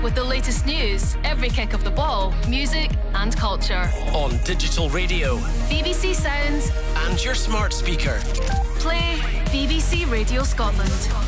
with the latest news, every kick of the ball, music and culture. On digital radio, BBC Sounds and your smart speaker. Play BBC Radio Scotland.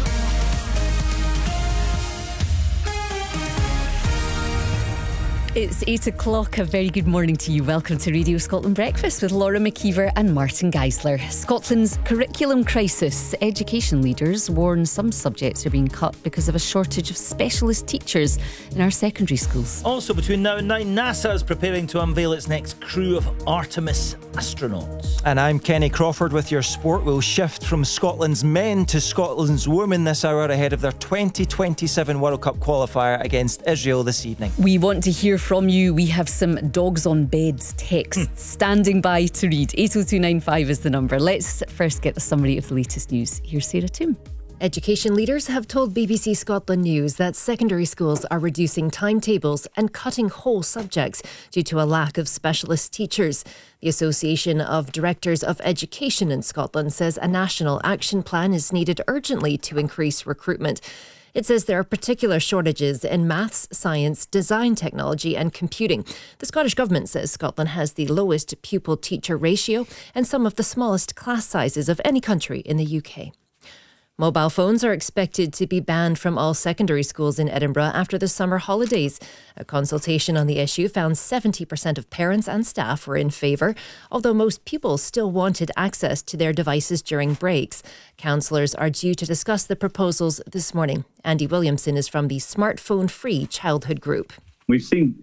It's 8 o'clock. A very good morning to you. Welcome to Radio Scotland Breakfast with Laura McKeever and Martin Geisler. Scotland's curriculum crisis. Education leaders warn some subjects are being cut because of a shortage of specialist teachers in our secondary schools. Also, between now and 9, NASA is preparing to unveil its next crew of Artemis astronauts. And I'm Kenny Crawford with your sport. We'll shift from Scotland's men to Scotland's women this hour ahead of their 2027 World Cup qualifier against Israel this evening. We want to hear from you. We have some dogs on beds texts standing by to read. 80295 is the number. Let's first get a summary of the latest news. Here's Sarah Toom. Education leaders have told BBC Scotland News that secondary schools are reducing timetables and cutting whole subjects due to a lack of specialist teachers. The Association of Directors of Education in Scotland says a national action plan is needed urgently to increase recruitment. It says there are particular shortages in maths, science, design technology and computing. The Scottish Government says Scotland has the lowest pupil-teacher ratio and some of the smallest class sizes of any country in the UK. Mobile phones are expected to be banned from all secondary schools in Edinburgh after the summer holidays. A consultation on the issue found 70% of parents and staff were in favour, although most pupils still wanted access to their devices during breaks. Councillors are due to discuss the proposals this morning. Andy Williamson is from the Smartphone Free Childhood Group. We've seen,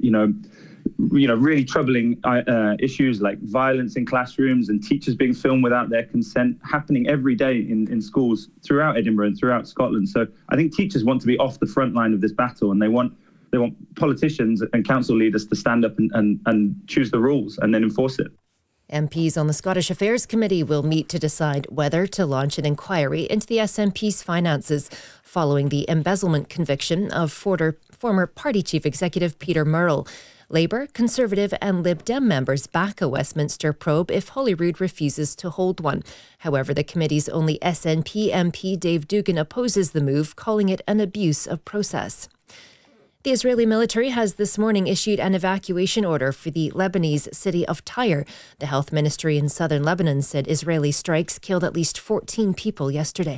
really troubling issues like violence in classrooms and teachers being filmed without their consent happening every day in schools throughout Edinburgh and throughout Scotland. So I think teachers want to be off the front line of this battle, and they want politicians and council leaders to stand up and choose the rules and then enforce it. MPs on the Scottish Affairs Committee will meet to decide whether to launch an inquiry into the SNP's finances following the embezzlement conviction of former party chief executive Peter Murrell. Labour, Conservative and Lib Dem members back a Westminster probe if Holyrood refuses to hold one. However, the committee's only SNP MP Dave Dugan opposes the move, calling it an abuse of process. The Israeli military has this morning issued an evacuation order for the Lebanese city of Tyre. The health ministry in southern Lebanon said Israeli strikes killed at least 14 people yesterday.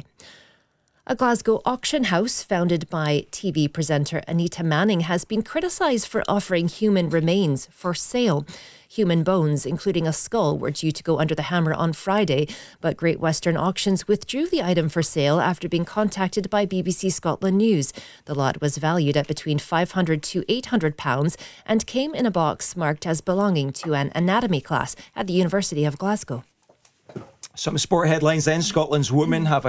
A Glasgow auction house founded by TV presenter Anita Manning has been criticised for offering human remains for sale. Human bones, including a skull, were due to go under the hammer on Friday, but Great Western Auctions withdrew the item for sale after being contacted by BBC Scotland News. The lot was valued at between £500 to £800 and came in a box marked as belonging to an anatomy class at the University of Glasgow. Some sport headlines then. Scotland's women have a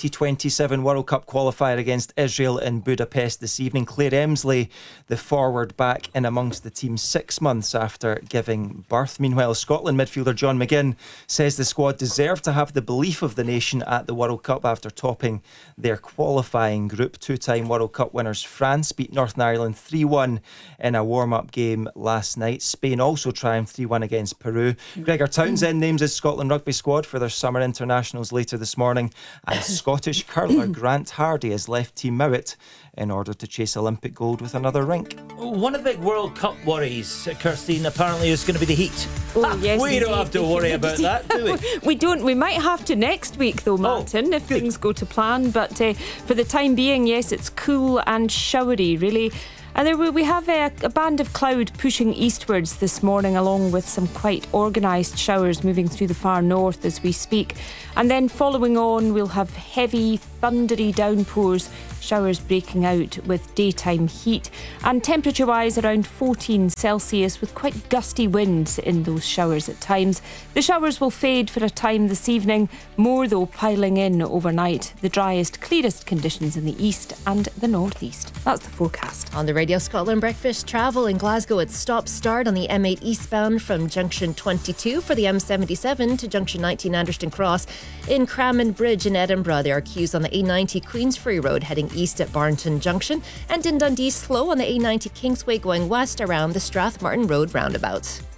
2027 World Cup qualifier against Israel in Budapest this evening. Claire Emsley, the forward, back in amongst the team 6 months after giving birth. Meanwhile, Scotland midfielder John McGinn says the squad deserved to have the belief of the nation at the World Cup after topping their qualifying group. Two-time World Cup winners France beat Northern Ireland 3-1 in a warm-up game last night. Spain also triumphed 3-1 against Peru. Gregor Townsend names his Scotland rugby squad for their summer internationals later this morning, and Scottish curler Grant Hardy has left Team Mowat in order to chase Olympic gold with another rink. One of the big World Cup worries, Kirstine, apparently is going to be the heat. Yes, we don't have to worry about that, do we? We don't. We might have to next week though, Martin, if things go to plan, but for the time being, yes, it's cool and showery, really. And we have a band of cloud pushing eastwards this morning, along with some quite organised showers moving through the far north as we speak. And then following on, we'll have heavy, thundery downpours, showers breaking out with daytime heat. And temperature-wise, around 14 Celsius with quite gusty winds in those showers at times. The showers will fade for a time this evening, more though piling in overnight. The driest, clearest conditions in the east and the northeast. That's the forecast. On the Radio Scotland Breakfast, travel in Glasgow at stop-start on the M8 eastbound from Junction 22 for the M77 to Junction 19 Anderston Cross. In Crammond Bridge in Edinburgh, there are queues on the A90 Queensferry Road heading east at Barnton Junction, and in Dundee slow on the A90 Kingsway going west around the Strathmartin Road roundabout.